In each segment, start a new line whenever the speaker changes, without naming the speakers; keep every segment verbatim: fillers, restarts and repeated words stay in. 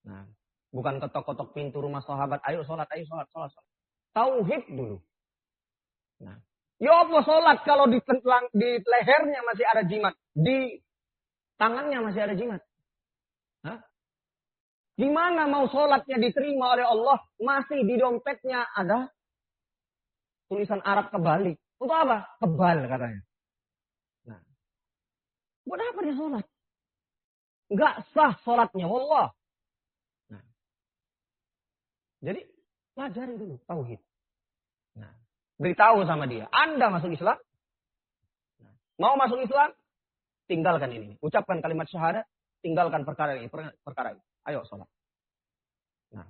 Nah, bukan ketok-ketok pintu rumah sahabat, ayo sholat, ayo sholat, sholat, sholat. Tauhid dulu. Nah, ya apa sholat kalau di, di lehernya masih ada jimat, di tangannya masih ada jimat? Hah? Gimana mau sholatnya diterima oleh Allah, masih di dompetnya ada tulisan Arab kebalik. Untuk apa? Kebal katanya. Nah, buat apa dia sholat? Enggak sah sholatnya, wallah. Nah, jadi pelajari dulu tauhid. Nah, beritahu sama dia, Anda masuk Islam. Nah, mau masuk Islam, tinggalkan ini. Ucapkan kalimat syahadat, tinggalkan perkara ini, perkara ini. Ayo sholat. Nah,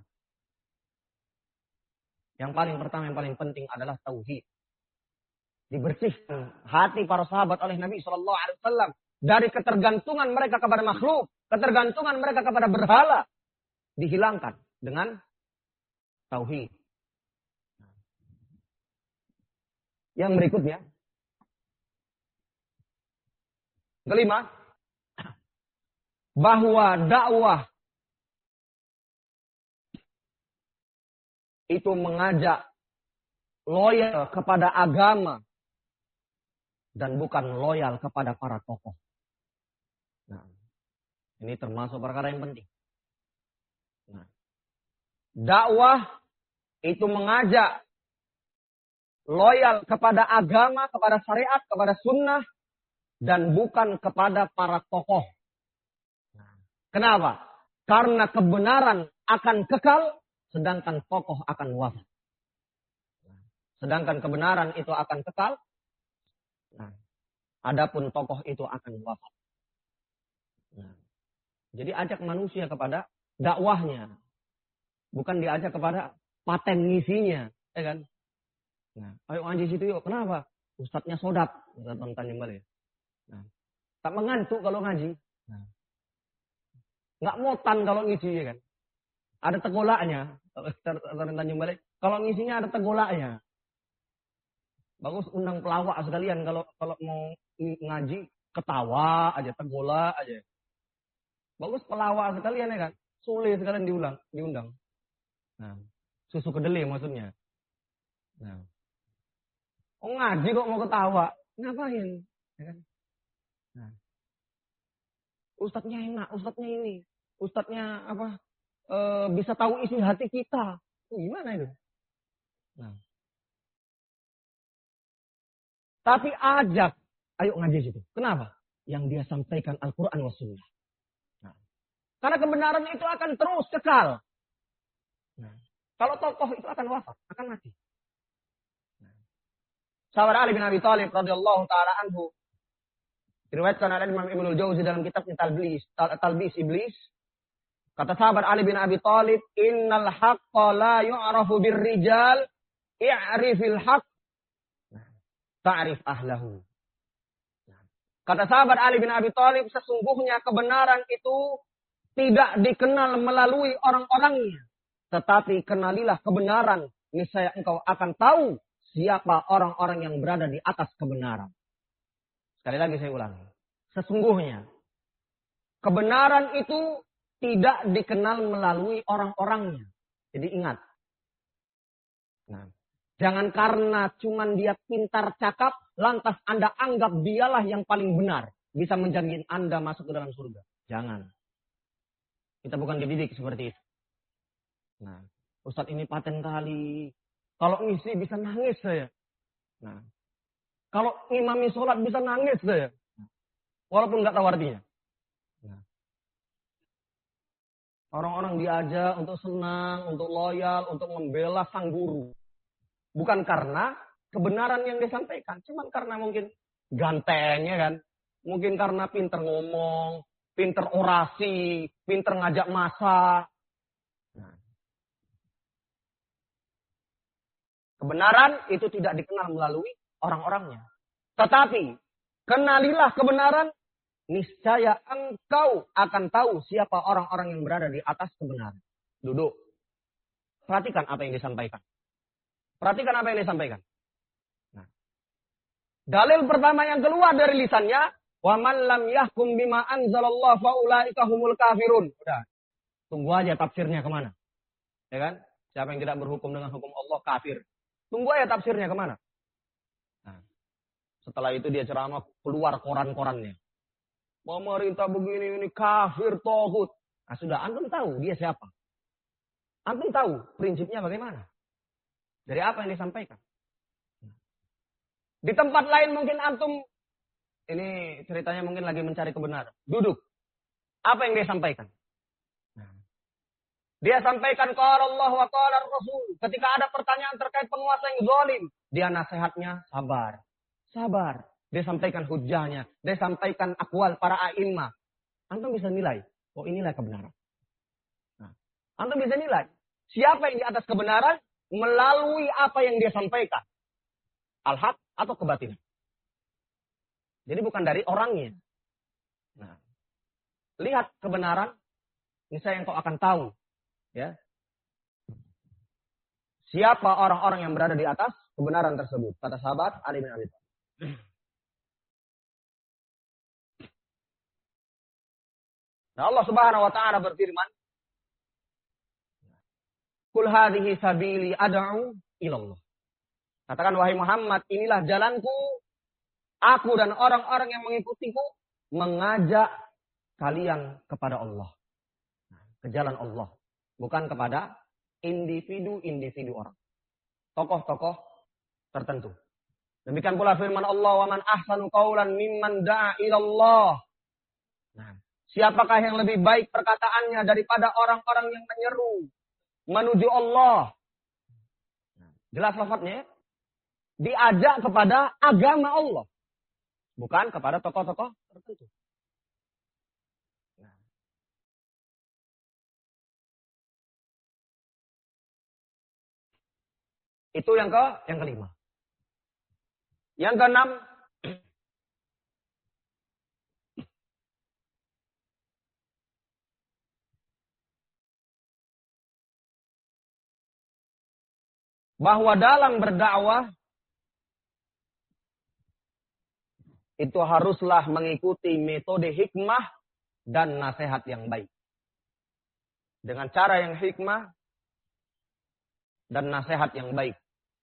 yang paling pertama, yang paling penting adalah tauhid. Dibersihkan hati para sahabat oleh Nabi shallallahu alaihi wasallam dari ketergantungan mereka kepada makhluk, ketergantungan mereka kepada berhala, dihilangkan dengan tauhid. Yang berikutnya, kelima, bahwa dakwah itu mengajak loyal kepada agama dan bukan loyal kepada para tokoh. Nah, ini termasuk perkara yang penting. Nah, dakwah itu mengajak loyal kepada agama, kepada syariat, kepada sunnah, dan bukan kepada para tokoh. Nah, kenapa? Karena kebenaran akan kekal, sedangkan tokoh akan wafat. Sedangkan kebenaran itu akan kekal, nah, adapun tokoh itu akan wafat. Nah, jadi ajak manusia kepada dakwahnya, bukan diajak kepada paten ngisinya, ya kan? Nah, ayo ngaji situ yuk. Kenapa? Ustadznya sodap, kata Tanjung Balai. Nah, tak mengantuk kalau ngaji. Nah, nggak motan kalau ngisi, ya kan? Ada tegolaknya. Kalau Tanjung Balai, kalau ngisinya ada tegolaknya. Bagus undang pelawak sekalian kalau kalau mau ngaji, ketawa aja, tegolak aja. Bagus pelawak sekalian, ya kan? Sulit sekalian diulang, diundang. Nah, susu kedelai maksudnya. Nah, oh ngaji kok mau ketawa, ngapain? Ya kan? Nah, ustadznya enak, ustadznya ini, ustadznya apa? E, bisa tahu isi hati kita. Oh, gimana itu? Nah, tapi ajak, ayo ngaji situ. Kenapa? Yang dia sampaikan Al-Quran wa Sunnah. Nah, karena kebenaran itu akan terus kekal. Nah, kalau tokoh itu akan wafat, akan mati. Nah, sahabat Ali bin Abi Thalib radhiyallahu taala anhu diriwayatkan oleh Imam Ibnul Jauzi dalam kitabnya Talbis, Talbis Iblis. Kata sahabat Ali bin Abi Thalib, "Innal haqqa la yu'rafu birrijal, i'rifil haqq, ta'rif ahlahu." Kata sahabat Ali bin Abi Thalib, sesungguhnya kebenaran itu tidak dikenal melalui orang-orangnya. Tetapi kenalilah kebenaran, niscaya engkau akan tahu siapa orang-orang yang berada di atas kebenaran. Sekali lagi saya ulangi. Sesungguhnya kebenaran itu tidak dikenal melalui orang-orangnya. Jadi ingat. Nah, jangan karena cuman dia pintar cakap, lantas Anda anggap dialah yang paling benar. Bisa menjamin Anda masuk ke dalam surga. Jangan. Kita bukan dididik seperti itu. Nah, Ustadz ini paten kali. Kalau ngisi bisa nangis saya. Nah, kalau imami sholat bisa nangis saya. Walaupun nggak tahu artinya. Nah, orang-orang diajak untuk senang, untuk loyal, untuk membela sang guru. Bukan karena kebenaran yang disampaikan. Cuma karena mungkin gantengnya kan. Mungkin karena pinter ngomong, pinter orasi, pinter ngajak masa. Nah, kebenaran itu tidak dikenal melalui orang-orangnya. Tetapi kenalilah kebenaran, niscaya engkau akan tahu siapa orang-orang yang berada di atas kebenaran. Duduk. Perhatikan apa yang disampaikan. Perhatikan apa yang disampaikan. Nah, dalil pertama yang keluar dari lisannya, wa man lam yahkum bima anzalallahu fa ulaika humul kafirun. Udah. Tunggu aja tafsirnya kemana. Ya kan? Siapa yang tidak berhukum dengan hukum Allah kafir. Tunggu aja tafsirnya kemana. Nah, setelah itu dia ceramah, keluar koran-korannya. Pemerintah begini, ini kafir, tohut. Nah sudah, antum tahu dia siapa. Antum tahu prinsipnya bagaimana. Dari apa yang disampaikan. Di tempat lain mungkin antum, ini ceritanya mungkin lagi mencari kebenaran. Duduk. Apa yang dia sampaikan? Dia sampaikan qala Allah wa qala Rasul. Ketika ada pertanyaan terkait penguasa yang zalim, dia nasihatnya sabar. Sabar. Dia sampaikan hujahnya, dia sampaikan akwal para a'immah. Antum bisa nilai, oh inilah kebenaran. Nah, antum bisa nilai siapa yang di atas kebenaran melalui apa yang dia sampaikan. Al-haq atau kebatilan. Jadi bukan dari orangnya. Nah, lihat kebenaran, misalnya engkau akan tahu. Ya. Siapa orang-orang yang berada di atas kebenaran tersebut? Kata sahabat Ali bin Abi Thalib. Nah, Allah Subhanahu wa taala berfirman, "Qul hadhihi sabili ad'u ila Allah." Katakan wahai Muhammad, inilah jalanku, aku dan orang-orang yang mengikutiku mengajak kalian kepada Allah. Ke jalan Allah. Bukan kepada individu-individu orang. Tokoh-tokoh tertentu. Demikian pula firman Allah, "Wa man ahsanu qawlan mimman da'a ila Allah." Nah, siapakah yang lebih baik perkataannya daripada orang-orang yang menyeru menuju Allah? Jelas lafadznya. Diajak kepada agama Allah. Bukan kepada tokoh-tokoh tertentu. Itu yang ke yang kelima. Yang keenam, bahwa dalam berdakwah itu haruslah mengikuti metode hikmah dan nasihat yang baik. Dengan cara yang hikmah dan nasihat yang baik.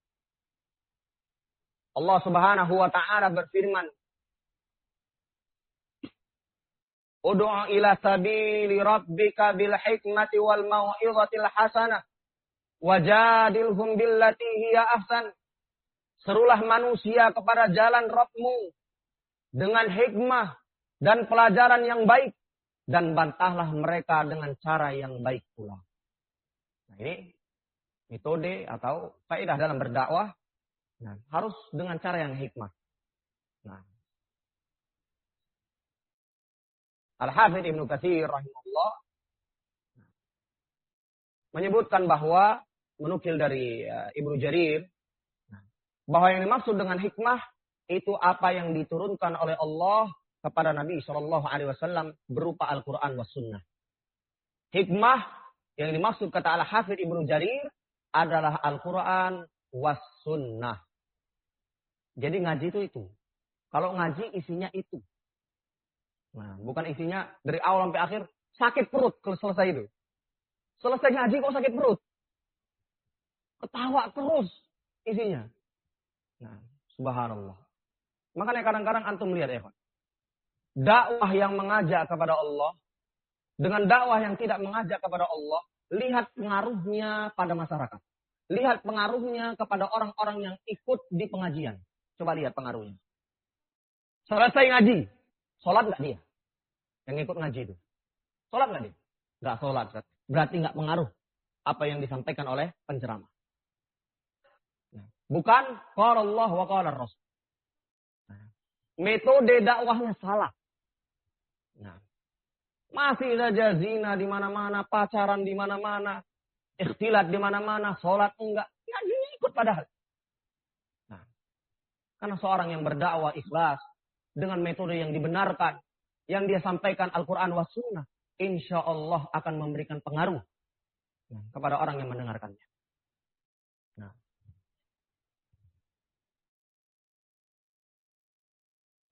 Allah Subhanahu wa taala berfirman, "Ud'u ila sabili rabbika bil hikmati wal mau'izatil hasanah wajadilhum billati hiya ahsan." Serulah manusia kepada jalan Rabb-Mu dengan hikmah dan pelajaran yang baik dan bantahlah mereka dengan cara yang baik pula. Nah, ini metode atau faedah dalam berdakwah. Nah, harus dengan cara yang hikmah. Nah, Al-Hafidz Ibnu Katsir rahimahullah menyebutkan bahwa menukil dari uh, Ibnu Jarir bahwa yang dimaksud dengan hikmah itu apa yang diturunkan oleh Allah kepada Nabi shallallahu alaihi wasallam berupa Al-Qur'an was sunnah. Hikmah yang dimaksud kata Al-Hafidz Ibnu Jarir adalah Al-Qur'an was sunnah. Jadi ngaji itu itu. Kalau ngaji isinya itu. Nah, bukan isinya dari awal sampai akhir sakit perut kalau selesai itu. Selesai ngaji kok sakit perut. Ketawa terus isinya. Nah, subhanallah. Makanya kadang-kadang antum lihat ya, Pak. Dakwah yang mengajak kepada Allah dengan dakwah yang tidak mengajak kepada Allah, lihat pengaruhnya pada masyarakat. Lihat pengaruhnya kepada orang-orang yang ikut di pengajian. Coba lihat pengaruhnya. Selesai ngaji, sholat nggak dia? Yang ikut ngaji itu. Sholat nggak dia? Nggak sholat. Berarti nggak pengaruh apa yang disampaikan oleh penceramah. Bukan qala Allah wa qala Rasul. Metode dakwahnya salah. Nah, masih saja zina di mana-mana, pacaran di mana-mana, ikhtilat di mana-mana, sholat enggak. Ngaji ikut padahal. Nah, karena seorang yang berdakwah ikhlas dengan metode yang dibenarkan, yang dia sampaikan Al-Quran was sunnah, insya Allah akan memberikan pengaruh kepada orang yang mendengarkannya. Nah,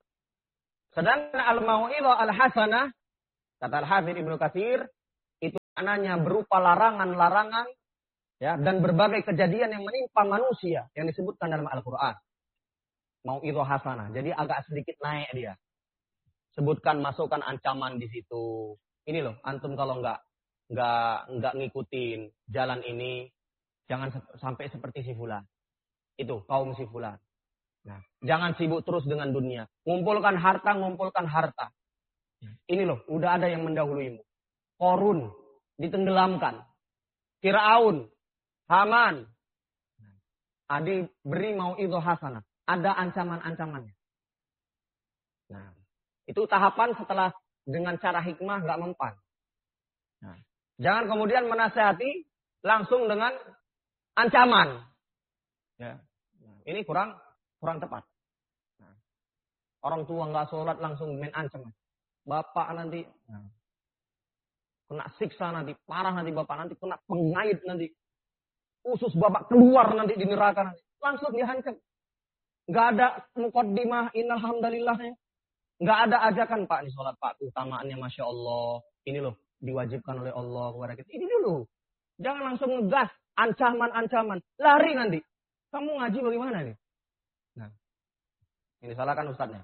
sedangkan al-mau'idhah al-hasanah, kata Al-Hafidz Ibnu Katsir, Ananya berupa larangan-larangan ya dan berbagai kejadian yang menimpa manusia yang disebutkan dalam Al-Qur'an. Mau itu hasanah. Jadi agak sedikit naik dia. Sebutkan, masukkan ancaman di situ. Ini loh, antum kalau enggak enggak enggak ngikutin jalan ini, jangan sampai seperti si fulan. Itu kaum si fulan. Nah, jangan sibuk terus dengan dunia. Ngumpulkan harta, ngumpulkan harta. Ini loh, udah ada yang mendahuluimu. Korun ditenggelamkan. Firaun, Haman. Adi beri mau itu hasanah. Ada ancaman-ancamannya. Nah, itu tahapan setelah dengan cara hikmah nggak mempan. Nah, jangan kemudian menasehati langsung dengan ancaman. Ya, nah, ini kurang kurang tepat. Nah, orang tua nggak sholat langsung main ancaman. Bapak nanti nah, kena siksa nanti, parah nanti bapak nanti kena pengait nanti, usus bapak keluar nanti di neraka nanti. Langsung dihancam. Nggak ada muqaddimah, innalhamdulillahnya. Nggak ada ajakan, Pak, ini sholat, Pak. Utamaannya Masya Allah. Ini loh, diwajibkan oleh Allah kepada kita. Ini dulu. Jangan langsung ngegas. Ancaman-ancaman. Lari nanti. Kamu ngaji bagaimana nih? Nah, ini salahkan ustadznya.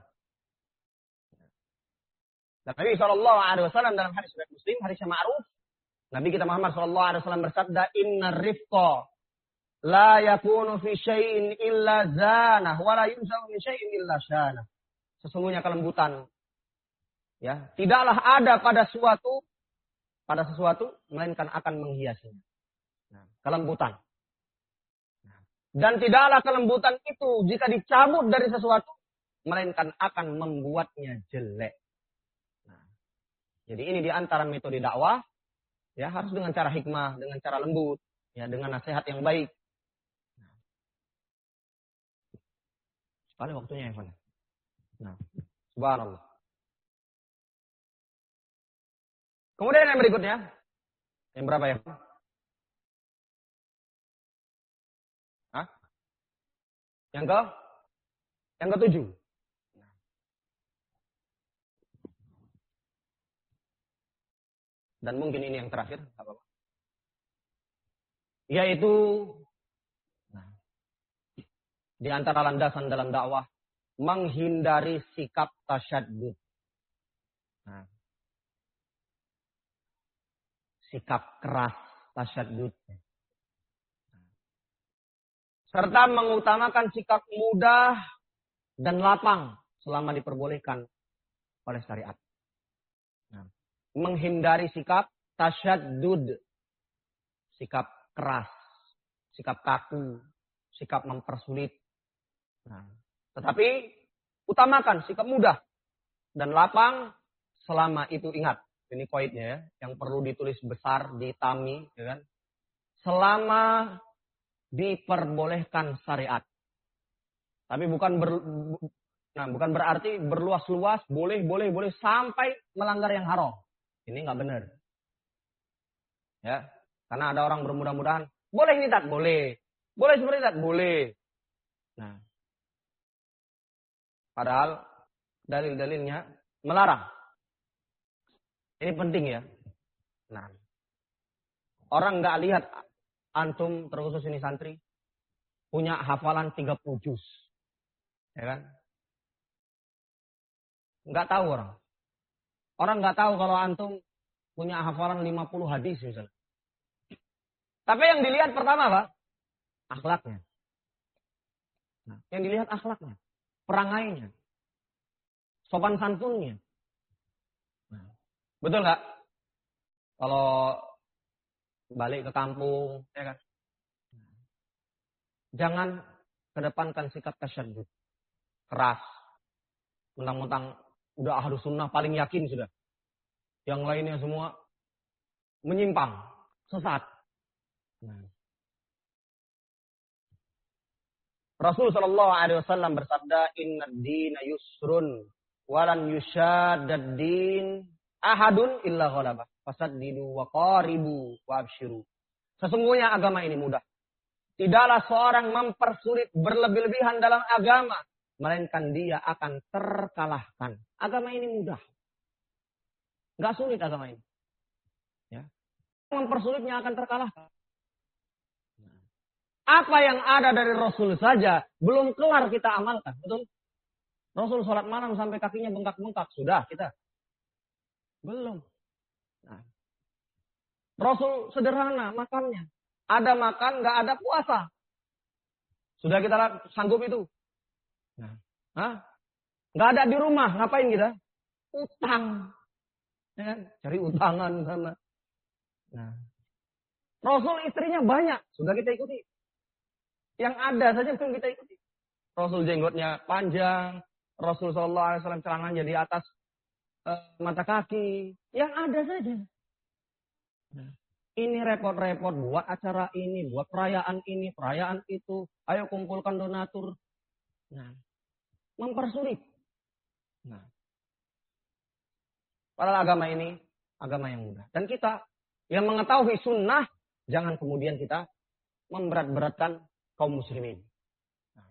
Dan Nabi shallallahu alaihi wasallam dalam hadis riwayat Muslim, hadis yang ma'ruf. Nabi kita Muhammad shallallahu alaihi wasallam bersabda, Inna rifqa la yakunu fi syai'in illa zanah. Wa la yunzau min syai'in illa syanah. Sesungguhnya kelembutan, ya, tidaklah ada pada suatu, pada sesuatu, melainkan akan menghiasinya. Nah, kelembutan. Nah, dan tidaklah kelembutan itu jika dicabut dari sesuatu, melainkan akan membuatnya jelek. Nah, jadi ini diantara metode dakwah, ya, harus dengan cara hikmah, dengan cara lembut, ya, dengan nasihat yang baik. Nah, sekali waktunya ya, Pak. Nah, subhanallah. Kemudian yang berikutnya, yang berapa ya? Hah? Yang ke? Yang ketujuh. Dan mungkin ini yang terakhir, apa? Yaitu nah, di antara landasan dalam dakwah, menghindari sikap tasyaddud. Nah, sikap keras tasyaddud. Serta mengutamakan sikap mudah dan lapang selama diperbolehkan oleh syariat. Nah, menghindari sikap tasyaddud. Sikap keras, sikap kaku, sikap mempersulit. Nah, tetapi utamakan sikap mudah dan lapang selama itu, ingat. Ini koidnya ya, yang perlu ditulis besar di tami, ya kan? Selama diperbolehkan syariat. Tapi bukan ber, nah, bukan berarti berluas-luas, boleh, boleh, boleh sampai melanggar yang haram. Ini nggak benar. Ya, karena ada orang bermudah-mudahan, boleh ini tak boleh, boleh seperti tak boleh. Nah, padahal dalil-dalilnya melarang. Ini penting ya. Nah, orang nggak lihat antum, terkhusus ini santri, punya hafalan tiga puluh juz. Ya kan? Nggak tahu orang. Orang nggak tahu kalau antum punya hafalan lima puluh hadis misalnya. Tapi yang dilihat pertama apa? Akhlaknya. Nah, yang dilihat akhlaknya. Perangainya. Sopan santunnya. Nah, betul nggak? Kalau balik ke kampung, ya kan? Jangan kedepankan sikap tasyaddud. Keras. Mentang-mentang udah ahlus sunnah paling yakin sudah. Yang lainnya semua menyimpang, sesat. Nah. Rasul sallallahu alaihi wasallam bersabda, "Inna ad-dina yusrun, walan yushaddad din ahadun illa ghalabah. Fasaddidu wa qaribu wa abshiru." Sesungguhnya agama ini mudah. Tidaklah seorang mempersulit berlebih-lebihan dalam agama, melainkan dia akan terkalahkan. Agama ini mudah. Enggak sulit agama ini. Ya. mempersulitnya akan terkalahkan. Apa yang ada dari Rasul saja belum kelar kita amalkan, betul? Rasul sholat malam sampai kakinya bengkak-bengkak, sudah kita belum. Nah, Rasul sederhana makannya, ada makan nggak ada puasa, sudah kita sanggup itu. Nah, hah? Nggak ada di rumah, ngapain kita? Utang, ya kan? Cari utangan sana. Nah, Rasul istrinya banyak, sudah kita ikuti. Yang ada saja belum kita ikuti. Rasul jenggotnya panjang, Rasul Shallallahu Alaihi Wasallam celananya di atas uh, mata kaki. Yang ada saja. Nah, ini repot-repot buat acara ini, buat perayaan ini, perayaan itu. Ayo kumpulkan donatur. Nah, mempersulit. Nah, padahal agama ini agama yang mudah. Dan kita yang mengetahui sunnah, jangan kemudian kita memberat-beratkan kaum muslimin. Nah,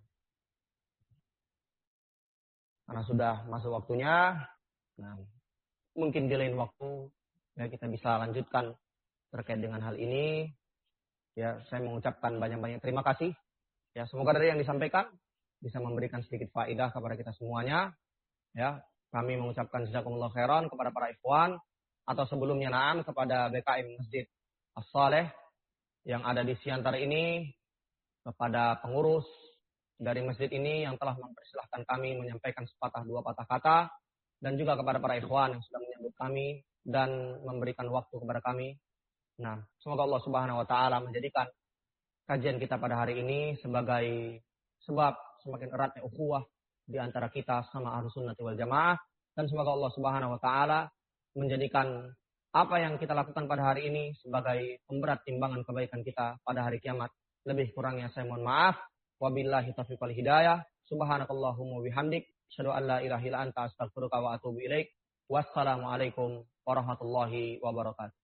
karena sudah masuk waktunya, nah, mungkin di lain waktu ya kita bisa lanjutkan terkait dengan hal ini. Ya, saya mengucapkan banyak-banyak terima kasih. Ya, semoga dari yang disampaikan bisa memberikan sedikit faedah kepada kita semuanya. Ya, kami mengucapkan jazakumullah khairan kepada para ikhwan atau sebelumnya na'am kepada B K M Masjid As-Saleh yang ada di Siantar ini, kepada pengurus dari masjid ini yang telah mempersilahkan kami menyampaikan sepatah dua patah kata, dan juga kepada para ikhwan yang sudah menyambut kami dan memberikan waktu kepada kami. Nah, semoga Allah Subhanahu wa taala menjadikan kajian kita pada hari ini sebagai sebab semakin eratnya ukhuwah di antara kita sama Ahlus Sunnah wal Jamaah, dan semoga Allah Subhanahu wa taala menjadikan apa yang kita lakukan pada hari ini sebagai pemberat timbangan kebaikan kita pada hari kiamat. Lebih kurangnya saya mohon maaf. Wabillahi taufiq wal hidayah. Subhanakallahumma bihamdik, asyhadu an la ilaha illa anta, astaghfiruka wa atubu ilaik. Wassalamualaikum warahmatullahi wabarakatuh.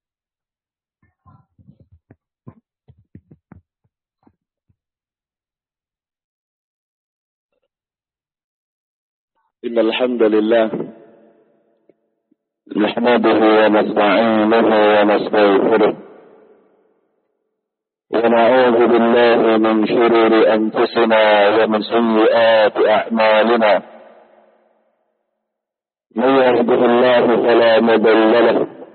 Innal hamdalillah nahmaduhu wa nasta'inuhu wa nastaghfiruh. ونعوذ بالله من شرور أنفسنا ومن سيئات أعمالنا. من يهده الله فلا مضل له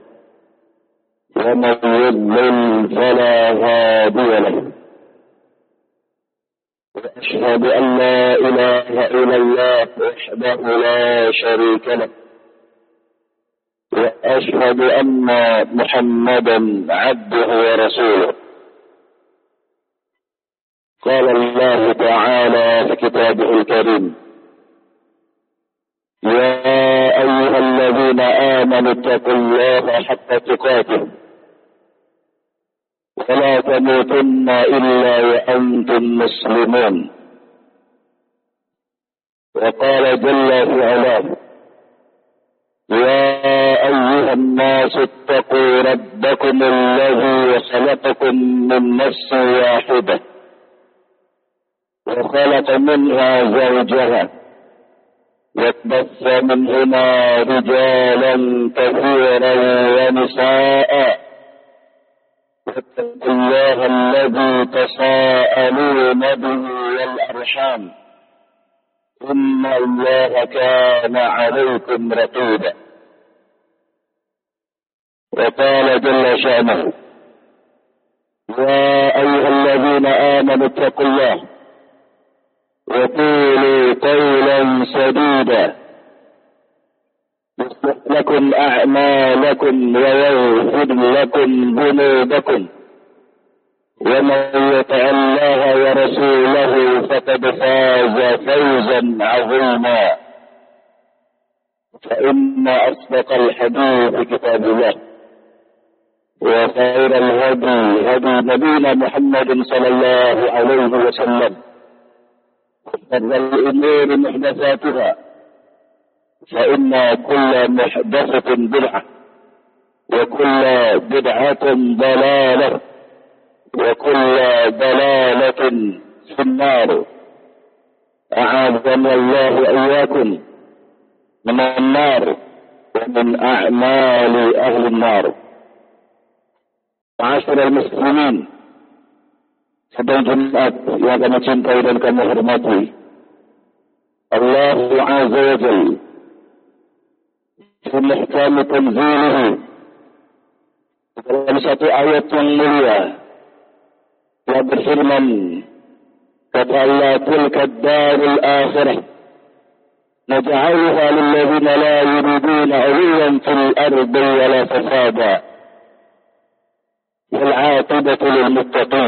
ومن يضلل فلا هادي له. وأشهد أن لا إله إلا الله وحده لا شريك له. وأشهد أن محمدا عبده ورسوله. قال الله تعالى في كتابه الكريم: يا أيها الذين آمنوا اتقوا الله حق تقاته ولا تموتن إلا وأنتم مسلمون. وقال جل في علاه: يا أيها الناس اتقوا ربكم الذي خلقكم من نفس واحدة وخلق منها زوجها وبث منهما رجالا كثيرا ونساء واتقوا الله الذي تساءلون به والأرحام إن الله كان عليكم رقيبا. وقال جل شأنه: يا أيها الذين آمنوا اتقوا الله وقولوا قولا سديدا يصلح لكم أعمالكم ويغفر لكم ذنوبكم ومن يطع الله ورسوله فقد فاز فوزا عظيما. فإن أصدق الحديث كتاب الله وخير الهدي هدي نبينا محمد صلى الله عليه وسلم وشر الأمور محدثاتها فإن كل محدثة بدعة وكل بدعة ضلالة وكل ضلالة في النار. أعاذنا الله وإياكم من النار ومن أعمال أهل النار. Ma'asyiral muslimin, sedang Jumat yang kami cintai dan kami hormati, Allah Azza wa Jalla fi muhkam tanzilihi, dalam satu ayat yang mulia yang berfirman, kata Allah, tilka ad-darul akhirah naj'aluha lil ladzina la yuriduna 'uluwan fil ardi wa la fasada wal 'aqibatu lil muttaqin.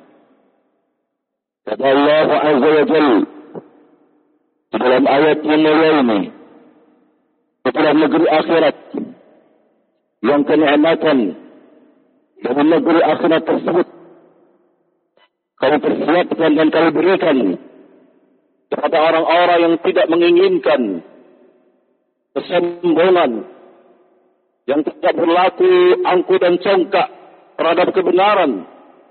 Kata Allah Azza wa Jalla dalam ayat yang mulia ini, itulah negeri akhirat yang kenikmatan dari negeri akhirat tersebut kami persiapkan dan kami berikan kepada orang-orang yang tidak menginginkan kesombongan, yang tidak berlaku angkuh dan congkak terhadap kebenaran,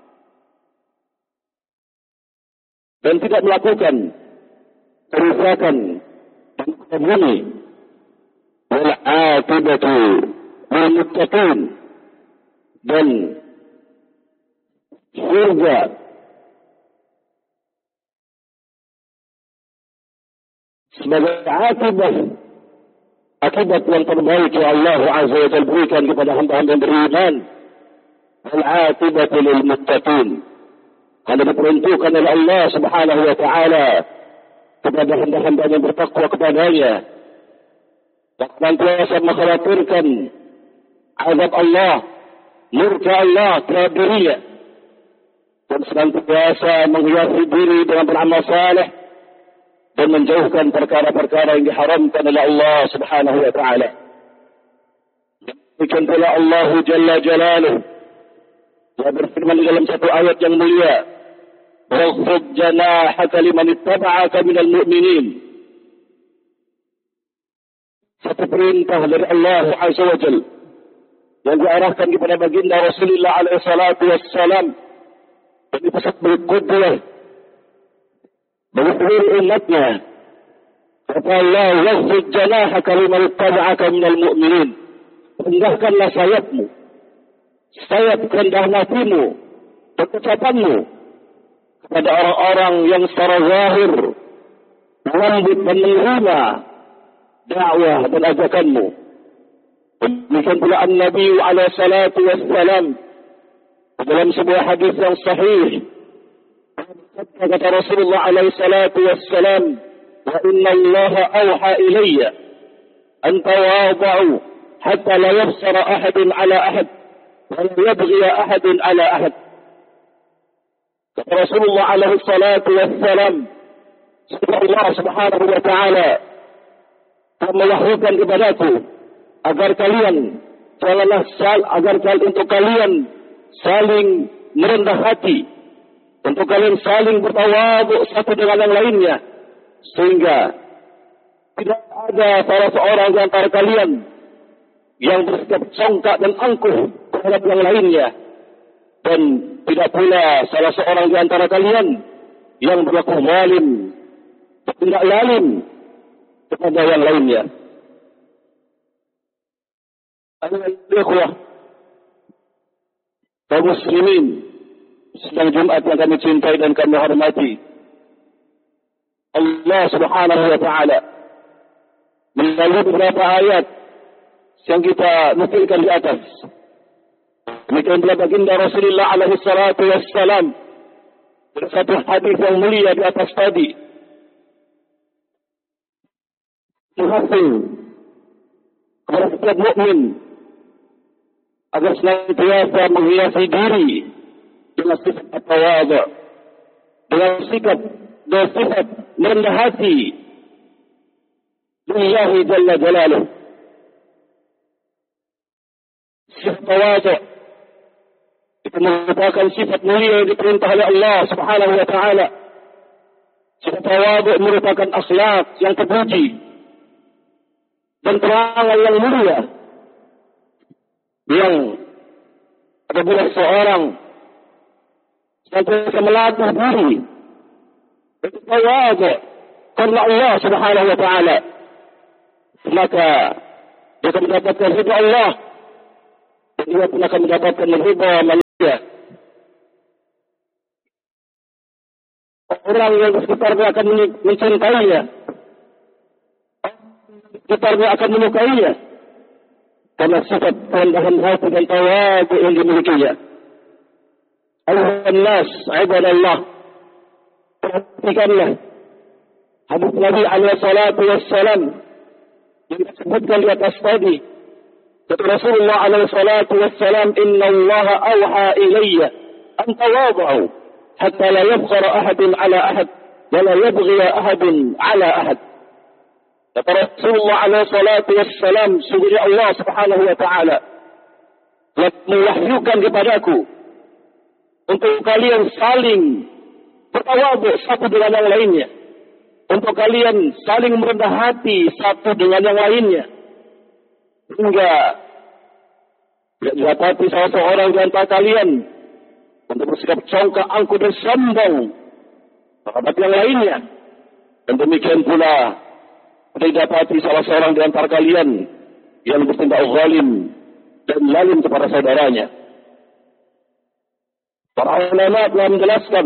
dan tidak melakukan kerusakan dan kebuni. Wal 'aqibatu lil muttaqin, dan surga sebagai akibat akibat yang terbaik yang Allah Azza wa Jalla berikan kepada hamba-hamba yang beriman. Wal 'aqibatu lil muttaqin, hanya diperuntukkan oleh Allah Subhanahu wa taala kepada hamba-hamba yang bertakwa kepadanya, dan senantiasa mengkhawatirkan azab Allah, murka Allah terhadap dirinya, dan senantiasa menghiasi diri dengan beramal saleh dan menjauhkan perkara-perkara yang diharamkan oleh Allah Subhanahu wa taala. Demikian pula Allah Jalla Jalaluhu yang berfirman dalam satu ayat yang mulia, "Wakhfid janahaka liman ittaba'aka minal mu'minin." Satu perintah dari Allah Azza wa Jalla yang diarahkan kepada baginda Rasulullah alaihi salatu wassalam, dan dipesan berqudwah bagi seluruh umatnya. Kata Allah, "Wakhfid janahaka liman ittaba'aka minal mu'minin." Rendahkanlah sayapmu, sayap rendah hatimu, ucapanmu kepada orang-orang yang secara zahir lembut dan menerima dakwah dan ajakanmu. Demikian pula An-Nabi alaihi salatu wassalam dalam sebuah hadis yang sahih, kata Rasulullah alaihi salatu wassalam, "Wa inna Allah awha ilayya an tawada'u hatta la yabsara ahadun ala ahad wa la yabghi ahadun ala ahad." Kata Rasulullah alaihi salatu wassalam, Allah Subhanahu wa taala telah mewahyukan kepadaku agar kalian janganlah sal agar kalian untuk kalian saling merendah hati, untuk kalian saling bertawadhu satu dengan yang lainnya, sehingga tidak ada salah seorang di antara kalian yang bersikap congkak dan angkuh terhadap yang lainnya, dan tidak pula salah seorang di antara kalian yang berlaku zalim, tidak zalim kepada yang lainnya. Ikhwah, kaum muslimin, sedang Jumat yang kami cintai dan kami hormati, Allah Subhanahu wa taala melalui beberapa ayat yang kita nukilkan di atas, demikian pula baginda Rasulullah alaihi salatu wassalam dari satu hadis yang mulia di atas tadi, menghasil kepada setiap mukmin agar senantiasa menghiasi diri dengan sifat tawadhu, dengan sikap dan sifat merendah hati lillahi jalla jalaluhu. Sifat tawadhu itu merupakan sifat mulia yang diperintah oleh Allah Subhanahu wa taala. Sifat tawadhu merupakan akhlak yang terpuji dan perangai yang mulia, yang apabila seorang senantiasa melatih diri bertawadhu karena Allah Subhanahu wa taala, maka dia akan mendapatkan ridha Allah, dan dia pun akan mendapatkan ridha dia. Orang yang di sekitarnya akan mencintainya. Di sekitarnya akan menyukainya. Karena sifat kerendahan hati dan tawadu yang dimilikinya. Ayuhan nas, ibadallah. Perhatikanlah. Hadis Nabi alaihi salatu wassalam yang disebutkan di atas tadi. Kata Rasulullah alaihi salatu wassalam, Inna Allah awha ilayya an tawadu hatta la yabghara ahadun ala ahad wa la yabghiya ahadun ala ahad. Kata Rasulullah alaihi salatu wassalam, sungguhnya Allah subhanahu wa ta'ala telah mewahyukan kepadaku untuk kalian saling bertawadu satu dengan yang lainnya. Untuk kalian saling merendah hati satu dengan yang lainnya. Hingga tidak didapati salah seorang di antara kalian untuk bersikap congkak, angkuh dan sombong terhadap yang lainnya. Dan demikian pula tidak didapati salah seorang di antara kalian yang bertindak zalim dan zalim kepada saudaranya. Para ulama telah menjelaskan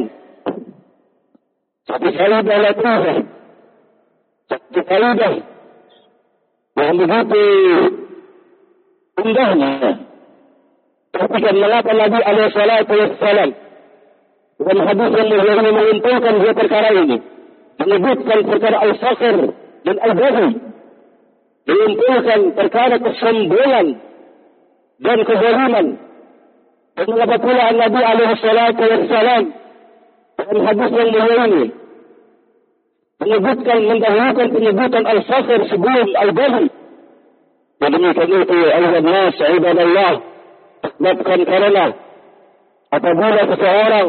satu kalidah latifah, satu kalidah yang begitu indahnya. Perhatikan mengapa Nabi alaihi salatu wassalam dalam hadis yang mulia ini mengumpulkan dua perkara ini, menyebutkan perkara al-fakhr dan al-baghi, mengumpulkan perkara kesombongan dan kezaliman. Dan mengapa pula Nabi alaihi salatu wassalam dalam hadis yang mulia ini menyebutkan, mendahulukan penyebutan al-fakhr sebelum al-baghi. Dan demikian itu ayuhan nas ibadallah, sebabkan karena apabila seseorang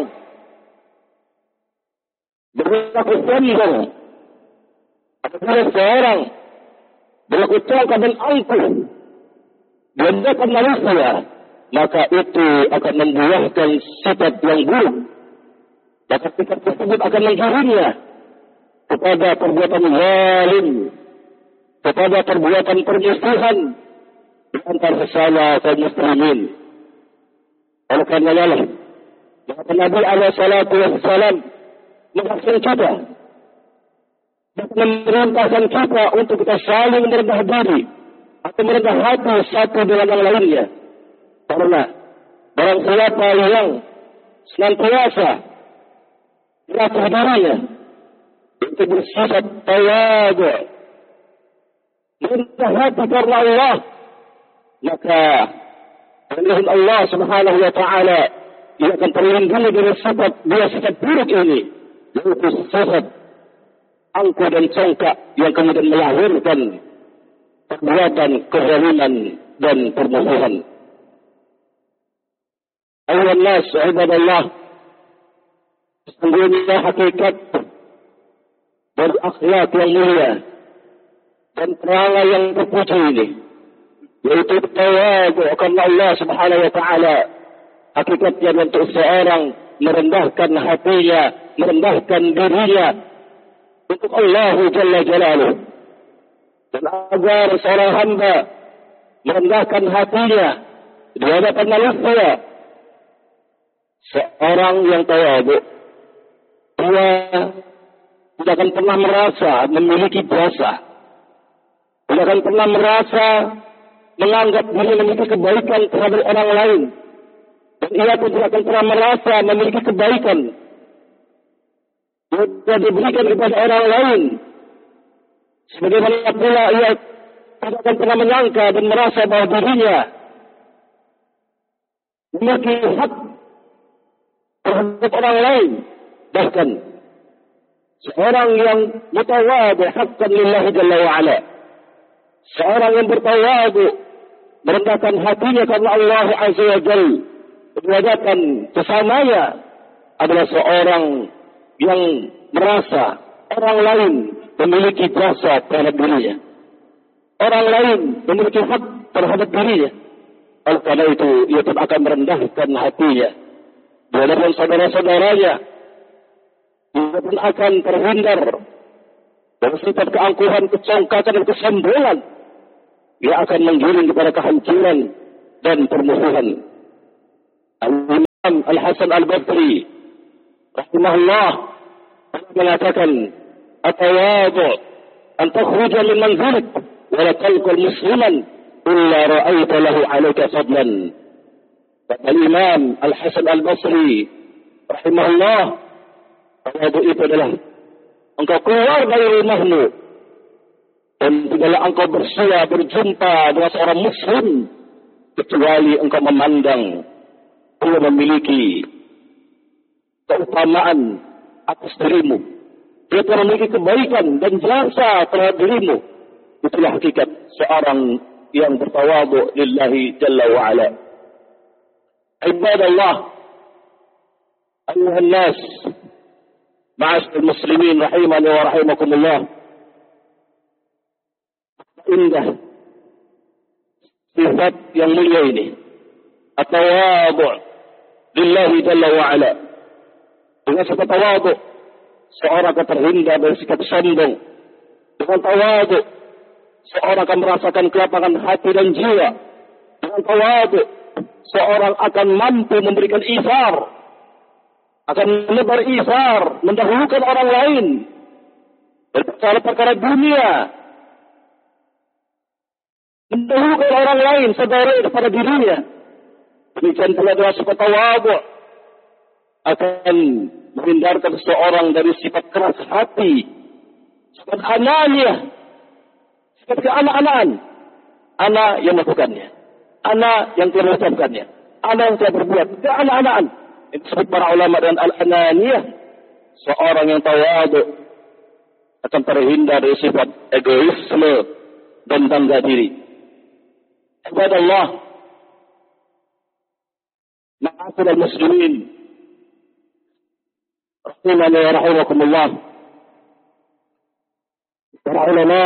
berlaku sombong, apabila seseorang berlaku congkak dan angkuh di hadapan manusia, maka itu akan membuahkan sifat yang buruk. Maka sifat tersebut akan menggiringnya kepada perbuatan zalim, kepada perbuatan permusuhan di antara sesama kaum muslimin. Oleh karena Allah, maka Nabi alaihi salatu wassalam menghasilkan kita dan memerintahkan kita untuk kita saling merendah diri atau merendah hati satu dengan yang lainnya. Karena barang siapa yang senantiasa melatih dirinya untuk bersifat tawadu, merendah hati karena Allah, maka dengan Allah subhanahu wa ta'ala ia akan terlindungi dari sifat dua sifat buruk ini, yaitu sifat angkuh dan congkak yang kemudian melahirkan perbuatan kezaliman dan permusuhan. Ayuhan nas ibadallah, sesungguhnya hakikat dari akhlak yang mulia dan perangai yang terpuji ini, yaitu tawadu karena Allah subhanahu wa ta'ala, hakikatnya untuk seorang merendahkan hatinya, merendahkan dirinya untuk Allah Jalla Jalaluh. Dan agar seorang hamba merendahkan hatinya di hadapan manusia, seorang yang tawadu dia tidak akan pernah merasa memiliki jasa, tidak akan pernah merasa menganggap diri memiliki kebaikan terhadap orang lain, dan ia pun tidak akan pernah merasa memiliki kebaikan yang diberikan kepada orang lain. Sebagaimana pula ia tidak akan pernah menyangka dan merasa bahwa dirinya memiliki hak terhadap orang lain. Bahkan seorang yang mutawadu haqqan lillahi jalla wa'ala, seorang yang bertawadu merendahkan hatinya karena Allah azza wa jalla, menghadapkan sesamanya, adalah seorang yang merasa orang lain memiliki jasa terhadap dirinya, orang lain memiliki hak terhadap dirinya. Oleh karena itu ia pun akan merendahkan hatinya di hadapan saudara-saudaranya. Ia pun akan terhindar dari sifat keangkuhan, kecongkakan dan kesombongan. Ia akan menggiring kepada kehancuran dan permusuhan. Al-Hasan Al-Basri rahimahullah mengatakan, "At-tawadhu an takhruja min manzilik wa la talqal musliman illa ra'aita lahu 'alaika fadlan." Al-Imam Al-Hasan Al-Basri rahimahullah, tawadhu itu adalah engkau keluar dari rumahmu dan tidaklah engkau bersua berjumpa dengan seorang muslim kecuali engkau memandang dia memiliki keutamaan atas dirimu, dia telah memiliki kebaikan dan jasa terhadap dirimu. Itulah hakikat seorang yang bertawadhu lillahi jalla wa ala. Ibadallah, ayuhan nas, ma'asyiral muslimin rahimani wa rahimakumullah. Indah sifat yang mulia ini, at-tawadhu lillahi jalla wa ala. Dengan sifat tawadhu, seorang akan terhindar dari sikap sombong. Dengan tawadhu, seorang akan merasakan kelapangan hati dan jiwa. Dengan tawadhu, seorang akan mampu memberikan isar, akan menebar isar, mendahulukan orang lain dari perkara-perkara dunia, mendahulukan orang lain saudara daripada dirinya. Demikian pula dengan sifat tawadhu akan menghindarkan seseorang dari sifat keras hati, sifat ananiah, sifat keanak-anakan, anak yang melakukannya, anak yang tidak melakukannya, anak yang tidak berbuat, keanak-anakan. Itu disebut para ulama dengan al-ananiyah. Seorang yang tawadhu akan terhindar dari sifat egoisme dan bangga diri. Ibadallah, ma'asyiral muslimin rahimani wa rahimakumullah. Para ulama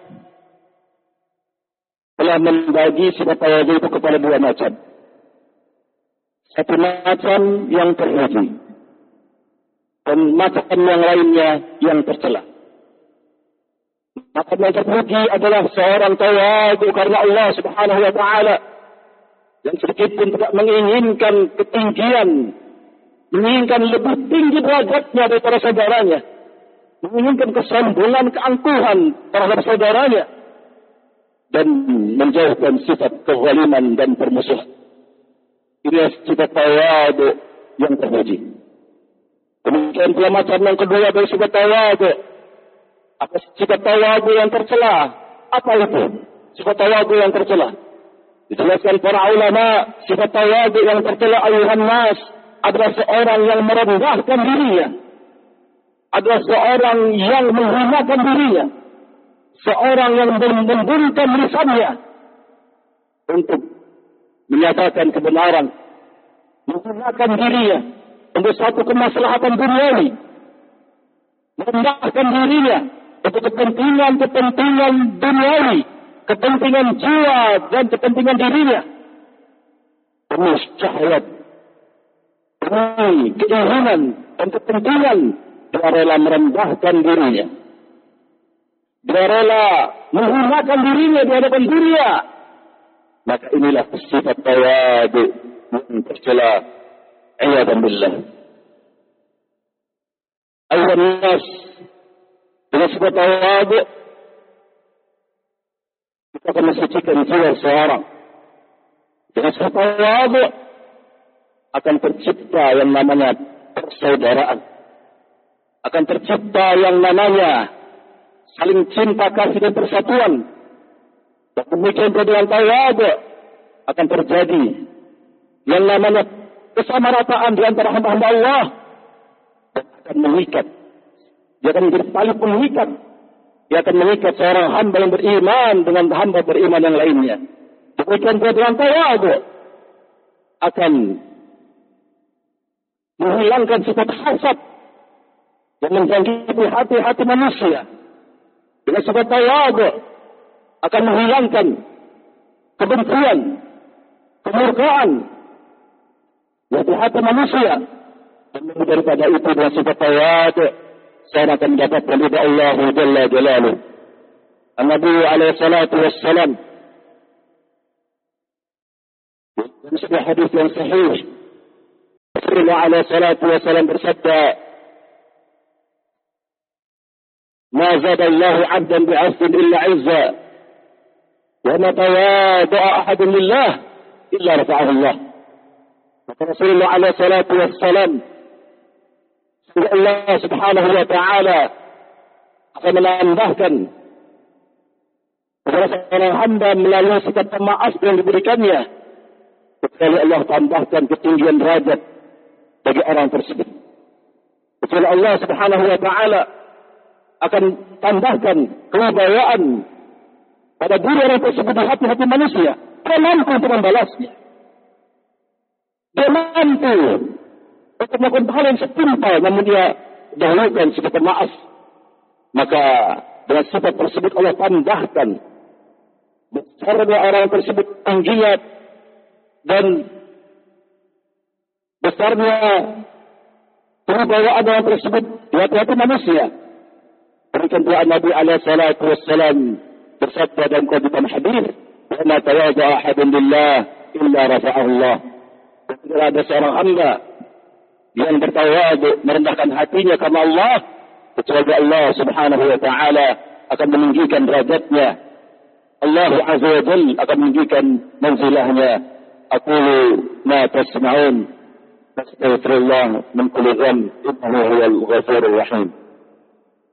telah membagi sifat tawadhu itu kepada dua macam. Satu macam yang terpuji dan macam yang lainnya yang tercela. Macam yang terpuji adalah seorang tawadhu karena Allah Subhanahu wa taala yang sedikit pun tidak menginginkan ketinggian, menginginkan lebih tinggi derajatnya daripada saudaranya, menginginkan kesombongan, keangkuhan terhadap saudaranya, dan menjauhkan sifat kezaliman dan permusuhan. Ini sifat tawadhu yang terpuji. Demikian pula macam yang kedua dari sifat tawadhu, apa sifat tawadhu yang tercela? Apa itu sifat tawadhu yang tercela? Dijelaskan para ulama, sifat tawadhu yang tercela ayuhan nas adalah seorang yang merendahkan dirinya, adalah seorang yang menghinakan dirinya, seorang yang membungkam lisannya untuk menyatakan kebenaran, menggunakan dirinya untuk satu kemaslahatan duniawi, merendahkan dirinya untuk kepentingan-kepentingan duniawi, kepentingan jiwa dan kepentingan dirinya, demi syahwat, demi keinginan dan kepentingan, dia rela merendahkan dirinya, dia rela menggunakan dirinya di hadapan dunia. Maka inilah sifat tawadhu yang tercela. A'udzu billah. Ayuhan nas, dengan sifat tawadhu kita akan mensucikan jiwa seorang. Dengan sifat tawadhu akan tercipta yang namanya persaudaraan, akan tercipta yang namanya saling cinta kasih dan persatuan. Dan demikian dengan tawadhu akan terjadi yang namanya kesamarataan di antara hamba-hamba Allah, dan akan mengikat. Dia akan menjadi tali pengikat. Dia akan mengikat seorang hamba yang beriman dengan hamba beriman yang lainnya. Demikian dengan tawadhu akan menghilangkan sifat hasad yang menjangkiti hati-hati manusia. Dengan sifat tawadhu akan menghilangkan kebencian, kemurkaan di hati manusia. Dan daripada itu dengan sifat tawadhu saya akan mendapatkan ridha Allah Jalla Jalaluh. An-Nabi alaihi salatu wassalam dalam sebuah hadis yang sahih Rasulullah alaihi salatu wasallam bersabda, "Ma zada Allahu 'abdan bi'afwin illa 'izza, wa ma tawada'a ahadun lillah illa rafa'ahu Allah." Maka Rasulullah alaihi salatu wasallam, Allah Subhanahu wa taala akan menambahkan kepada seorang hamba melalui sikap pemaaf yang diberikannya, kecuali Allah tambahkan ketinggian derajat bagi orang tersebut. Kecuali Allah Subhanahu wa taala akan tambahkan kewibawaan pada diri orang tersebut di hati-hati manusia. Dia mampu untuk membalasnya. Dia mampu untuk melakukan hal yang setimpal, namun dia dahulukan sikap pemaaf. Maka dengan sifat tersebut Allah tambahkan besarnya orang tersebut, tingginya dan besarnya kewibawaan orang tersebut di hati-hati manusia. Berikan doa Nabi alaihi salatu wassalam bersabda dalam qadiman hadis, "Wa ma tawada'a ahadun lillah illa rafa'ahu Allah." Tidak ada seorang hamba yang bertawadu, merendahkan hatinya karena Allah, kecuali Allah Subhanahu wa taala akan meninggikan derajatnya. Allah Azza wa Jalla akan meninggikan manzilahnya. Aqulu ma tasma'un, astaghfirullah min kulli dhanb, innahu huwal ghafurur rahim.